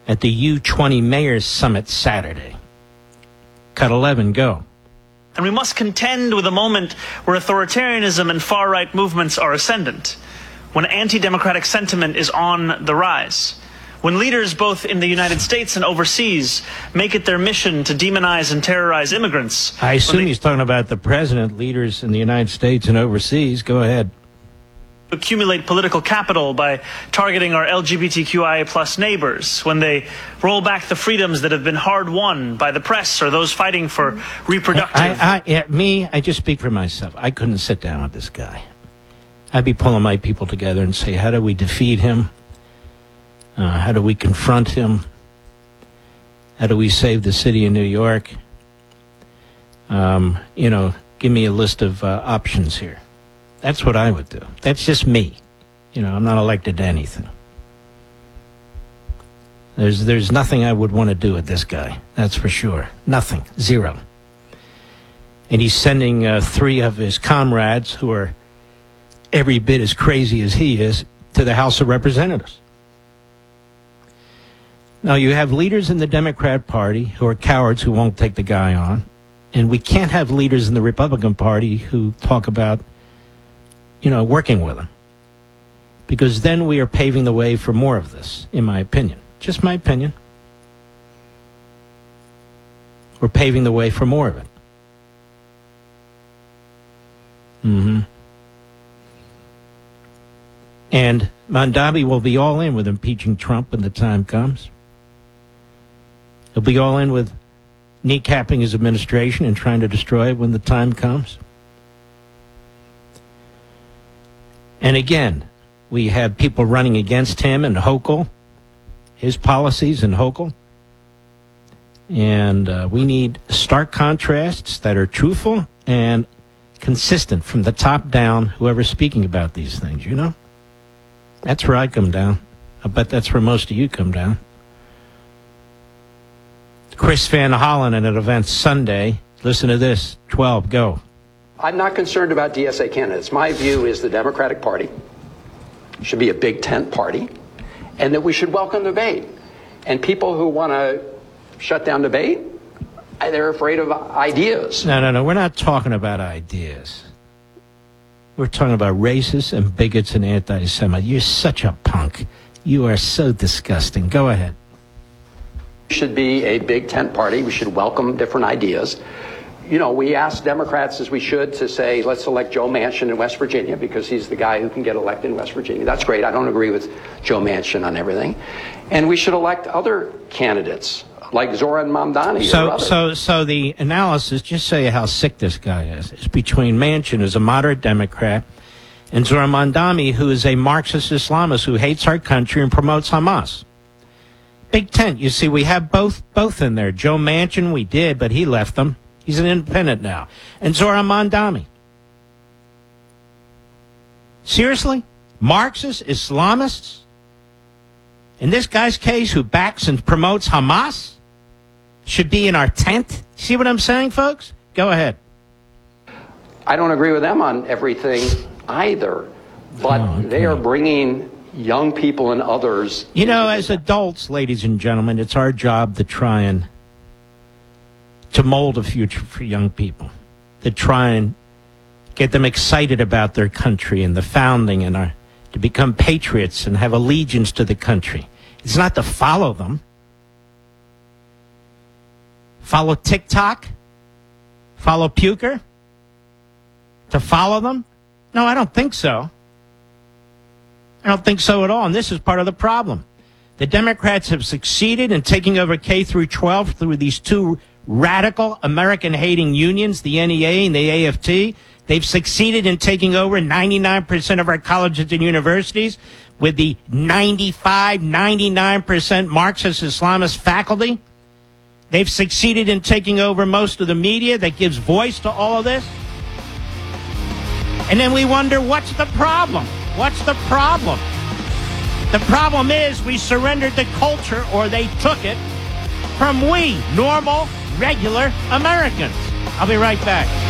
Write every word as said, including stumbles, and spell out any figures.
at the U twenty Mayors Summit Saturday. Cut eleven, go. And we must contend with a moment where authoritarianism and far-right movements are ascendant, when anti-democratic sentiment is on the rise, when leaders both in the United States and overseas make it their mission to demonize and terrorize immigrants. I assume they, he's talking about the president, leaders in the United States and overseas. Go ahead. Accumulate political capital by targeting our L G B T Q I A plus neighbors, when they roll back the freedoms that have been hard-won by the press or those fighting for reproductive... I, I, I, yeah, me, I just speak for myself. I couldn't sit down with this guy. I'd be pulling my people together and say, how do we defeat him? Uh, how do we confront him? How do we save the city of New York? Um, you know, give me a list of uh, options here. That's what I would do. That's just me. You know, I'm not elected to anything. There's there's nothing I would want to do with this guy. That's for sure. Nothing. Zero. And he's sending uh, three of his comrades, who are every bit as crazy as he is, to the House of Representatives. Now, you have leaders in the Democrat Party who are cowards who won't take the guy on. And we can't have leaders in the Republican Party who talk about, you know, working with him. Because then we are paving the way for more of this, in my opinion. Just my opinion. We're paving the way for more of it. Mm-hmm. And Mondavi will be all in with impeaching Trump when the time comes. He'll be all in with kneecapping his administration and trying to destroy it when the time comes. And again, we have people running against him and Hochul, his policies and Hochul. And uh, we need stark contrasts that are truthful and consistent from the top down, whoever's speaking about these things, you know? That's where I come down. I bet that's where most of you come down. Chris Van Hollen at an event Sunday. Listen to this. twelve, go. I'm not concerned about D S A candidates. My view is the Democratic Party should be a big tent party, and that we should welcome debate. And people who want to shut down debate, they're afraid of ideas. No, no, no. We're not talking about ideas. We're talking about racists and bigots and anti-Semites. You're such a punk. You are so disgusting. Go ahead. Should be a big tent party. We should welcome different ideas. You know, we ask Democrats, as we should, to say, let's elect Joe Manchin in West Virginia because he's the guy who can get elected in West Virginia. That's great. I don't agree with Joe Manchin on everything. And we should elect other candidates like Zoran Mamdani. So, so, so the analysis, just say how sick this guy is, is between Manchin, who's a moderate Democrat, and Zoran Mamdani, who is a Marxist Islamist who hates our country and promotes Hamas. Big tent. You see, we have both both in there. Joe Manchin, we did, but he left them. He's an independent now. And Zoran Mamdani. Seriously? Marxists, Islamists? In this guy's case, who backs and promotes Hamas, should be in our tent? See what I'm saying, folks? Go ahead. I don't agree with them on everything either, but oh, okay. They are bringing young people and others. You know, as adults, ladies and gentlemen, it's our job to try and to mold a future for young people, to try and get them excited about their country and the founding and our, to become patriots and have allegiance to the country. It's not to follow them. Follow TikTok? Follow Puker? To follow them? No, I don't think so. I don't think so at all, and this is part of the problem. The Democrats have succeeded in taking over K through twelve through these two radical American-hating unions, the N E A and the A F T. They've succeeded in taking over ninety-nine percent of our colleges and universities with the ninety-five, ninety-nine percent Marxist Islamist faculty. They've succeeded in taking over most of the media that gives voice to all of this. And then we wonder, what's the problem? What's the problem? The problem is we surrendered the culture, or they took it, from we, normal, regular Americans. I'll be right back.